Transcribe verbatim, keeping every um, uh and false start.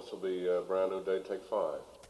This will be uh, Brand New Day, take five.